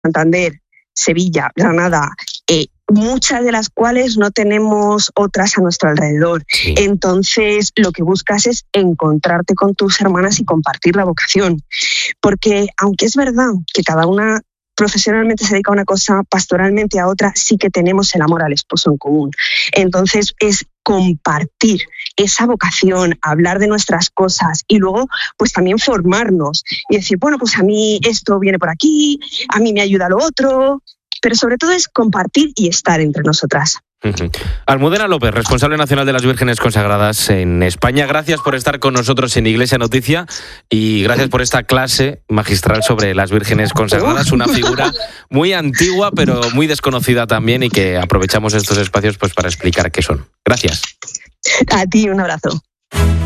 Santander, Sevilla, Granada, muchas de las cuales no tenemos otras a nuestro alrededor. Sí. Entonces, lo que buscas es encontrarte con tus hermanas y compartir la vocación. Porque, aunque es verdad que cada una profesionalmente se dedica a una cosa, pastoralmente a otra, sí que tenemos el amor al esposo en común. Entonces, es compartir esa vocación, hablar de nuestras cosas y luego pues también formarnos y decir, bueno, pues a mí esto viene por aquí, a mí me ayuda lo otro, pero sobre todo es compartir y estar entre nosotras. Almudena López, responsable nacional de las Vírgenes Consagradas en España, gracias por estar con nosotros en Iglesia Noticia y gracias por esta clase magistral sobre las Vírgenes Consagradas, una figura muy antigua pero muy desconocida también y que aprovechamos estos espacios pues para explicar qué son. Gracias. A ti un abrazo.